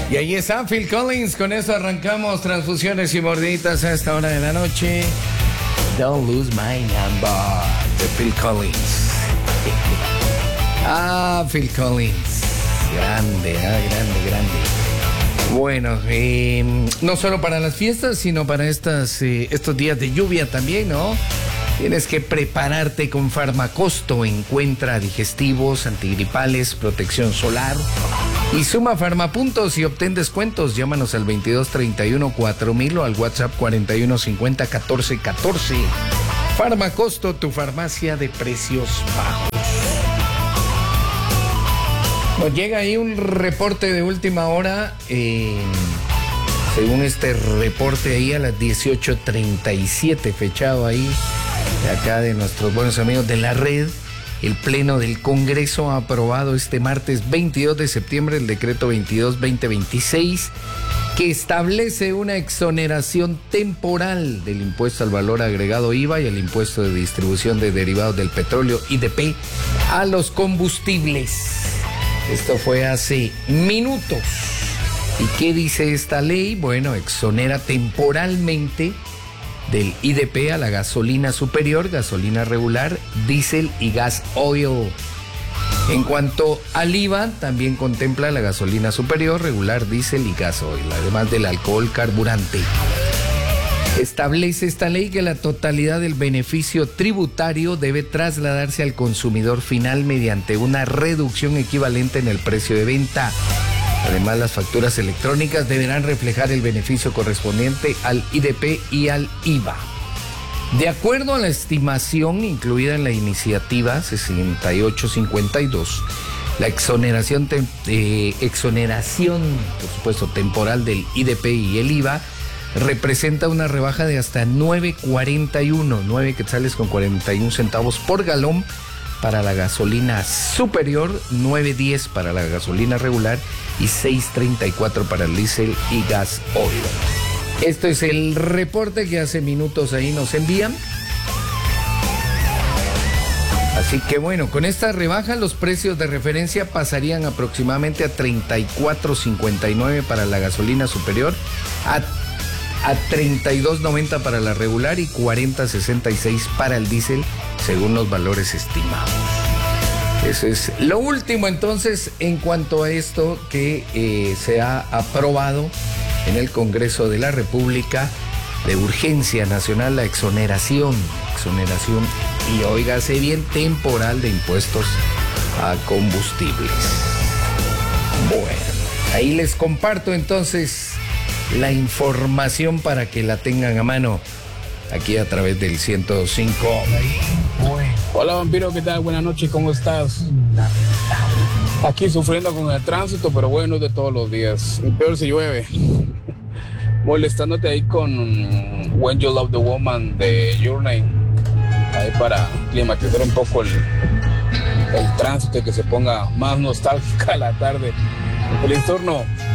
Y ahí está Phil Collins, con eso arrancamos transfusiones y mordiditas a esta hora de la noche. Don't lose my number, de Phil Collins. Phil Collins, grande, grande. Bueno, no solo para las fiestas, sino para estos días de lluvia también, ¿no? Tienes que prepararte con Farmacosto. Encuentra digestivos, antigripales, protección solar. Y suma Farmapuntos y obtén descuentos. Llámanos al 2231-4000 o al WhatsApp 4150-1414. Farmacosto, tu farmacia de precios bajos. Nos llega ahí un reporte de última hora. Según este reporte ahí a las 18:37, fechado ahí de acá de nuestros buenos amigos de la red, el Pleno del Congreso ha aprobado este martes 22 de septiembre el decreto 22-2026 que establece una exoneración temporal del impuesto al valor agregado IVA y el impuesto de distribución de derivados del petróleo IDP a los combustibles. Esto fue hace minutos. ¿Y qué dice esta ley? Bueno, exonera temporalmente del IDP a la gasolina superior, gasolina regular, diésel y gas oil. En cuanto al IVA, también contempla la gasolina superior, regular, diésel y gas oil, además del alcohol carburante. Establece esta ley que la totalidad del beneficio tributario debe trasladarse al consumidor final mediante una reducción equivalente en el precio de venta. Además, las facturas electrónicas deberán reflejar el beneficio correspondiente al IDP y al IVA. De acuerdo a la estimación incluida en la iniciativa 6852, la exoneración, por supuesto, temporal del IDP y el IVA representa una rebaja de hasta 9 quetzales con 41 centavos por galón para la gasolina superior, 9.10 para la gasolina regular y 6.34 para el diésel y gas oil. Esto es el reporte que hace minutos ahí nos envían. Así que bueno, con esta rebaja los precios de referencia pasarían aproximadamente a 34.59 para la gasolina superior, a 32.90 para la regular y 40.66 para el diésel, según los valores estimados. Eso es lo último entonces en cuanto a esto que se ha aprobado en el Congreso de la República de urgencia nacional, la exoneración y óigase bien, temporal de impuestos a combustibles. Bueno, ahí les comparto entonces la información para que la tengan a mano aquí a través del 105. Hola vampiro, ¿qué tal? Buenas noches, ¿cómo estás? Aquí sufriendo con el tránsito, pero bueno, es de todos los días. Y peor si llueve. Molestándote ahí con When You Love the Woman de Your Name, ahí para climatizar un poco el tránsito y que se ponga más nostálgica la tarde. Feliz turno.